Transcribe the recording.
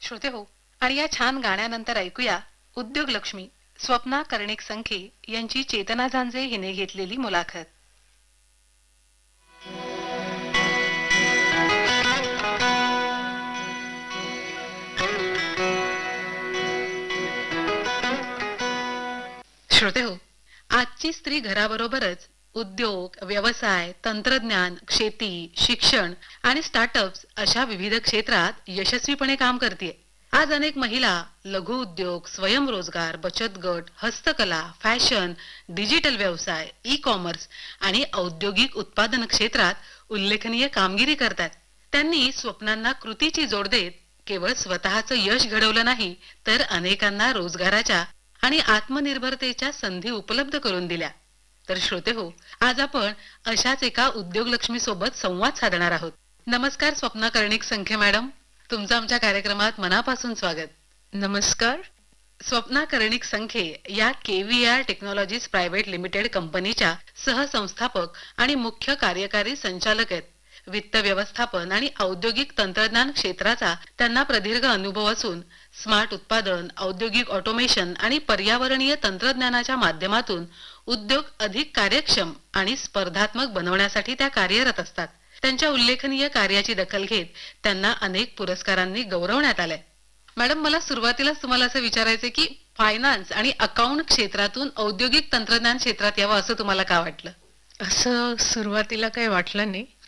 श्रोते हो, आणि या छान गाण्यानंतर ऐकूया उद्योग लक्ष्मी स्वप्ना कर्णिक संखे यांची चेतना झांजे हिने घेतलेली मुलाखत. श्रोते हो, आजची स्त्री घराबरोबरच उद्योग, व्यवसाय, तंत्रज्ञान, शेती, शिक्षण आणि स्टार्टअप्स अशा विविध क्षेत्रात यशस्वीपणे काम करते. आज अनेक महिला लघु उद्योग, स्वयंरोजगार, बचत गट, हस्तकला, फॅशन, डिजिटल व्यवसाय, ई कॉमर्स आणि औद्योगिक उत्पादन क्षेत्रात उल्लेखनीय कामगिरी करतात. त्यांनी स्वप्नांना कृतीची जोड देत केवळ स्वतःचं यश घडवलं नाही, तर अनेकांना रोजगाराच्या आणि आत्मनिर्भरतेच्या संधी उपलब्ध करून दिल्या. तर श्रोते हो, आज आपण अशाच एका उद्योगलक्ष्मी सोबत संवाद साधणार आहोत. नमस्कार स्वप्ना कर्णिक संखे मॅडम, तुमचं आमच्या कार्यक्रमात मनापासून स्वागत. नमस्कार. स्वप्ना कर्णिक संखे या KVR टेक्नॉलॉजीज प्रायव्हेट लिमिटेड कंपनीच्या सहसंस्थापक आणि मुख्य कार्यकारी संचालक आहेत. वित्त व्यवस्थापन आणि औद्योगिक तंत्रज्ञान क्षेत्राचा त्यांना प्रदीर्घ अनुभव असून स्मार्ट उत्पादन, औद्योगिक ऑटोमेशन आणि पर्यावरणीय तंत्रज्ञानाच्या माध्यमातून उद्योग अधिक कार्यक्षम आणि स्पर्धात्मक बनवण्यासाठी त्या कार्यरत असतात. त्यांच्या उल्लेखनीय कार्याची दखल घेत त्यांना अनेक पुरस्कारांनी गौरवण्यात आलंय. मॅडम, मला सुरुवातीलाच तुम्हाला असं विचारायचं की फायनान्स आणि अकाउंट क्षेत्रातून औद्योगिक तंत्रज्ञान क्षेत्रात यावं असं तुम्हाला का वाटलं? असं सुरुवातीला काही वाटलं नाही.